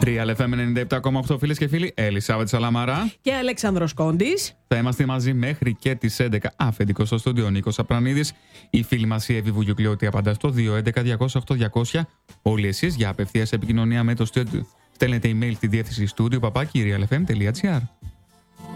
3FM 97,8 φίλες και φίλοι, Ελισάβετ Σαλαμαρά και Αλέξανδρος Κόντης. Θα είμαστε μαζί μέχρι και τις 11. Αφεντικό στο στούντιο Νίκος Απρανίδης. Η φίλη μας η Εύη Βουγιουκλιώτη απαντά στο 211-208-200. Όλοι εσείς για απευθείας επικοινωνία με το στούντιο. Στέλνετε email στη διεύθυνση studio@realfm.gr.